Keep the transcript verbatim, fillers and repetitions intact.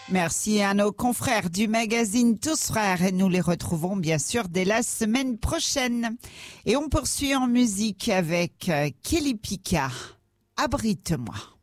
Merci à nos confrères du magazine Tous Frères et nous les retrouvons bien sûr dès la semaine prochaine. Et on poursuit en musique avec Kelly Picard. Abrite-moi.